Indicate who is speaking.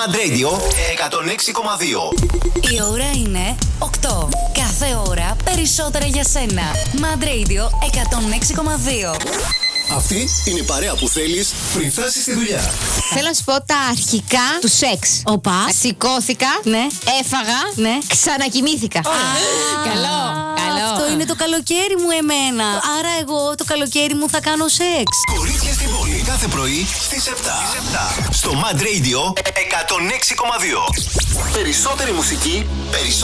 Speaker 1: Mad Radio 106,2.
Speaker 2: Η ώρα είναι 8. Κάθε ώρα περισσότερα για σένα. Mad Radio 106,2.
Speaker 1: Αυτή είναι η παρέα που θέλεις πριν φτάσεις στη δουλειά.
Speaker 3: Θέλω να σου πω τα αρχικά του σεξ.
Speaker 2: Οπα.
Speaker 3: Σηκώθηκα,
Speaker 2: Ναι.
Speaker 3: έφαγα,
Speaker 2: Ναι.
Speaker 3: ξανακοιμήθηκα. Καλό, καλό.
Speaker 2: Αυτό είναι το καλοκαίρι μου εμένα. Άρα εγώ το καλοκαίρι μου θα κάνω σεξ.
Speaker 1: Κορίτσια στην πόλη κάθε πρωί στις 7. Στο Mad Radio 106,2. Περισσότερη μουσική, περισσότερη